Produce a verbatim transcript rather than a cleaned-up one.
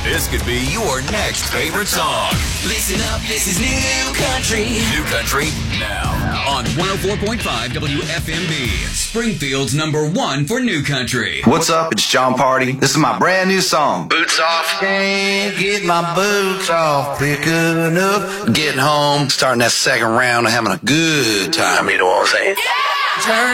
This could be your next favorite song. Listen up, this is New Country. New Country now on one oh four point five W F M B, Springfield's number one for New Country. What's up? It's John Party. This is my brand new song. Boots off. Can't get my boots off quick enough. Getting home, starting that second round, and having a good time. You know what I'm saying? Yeah! Turn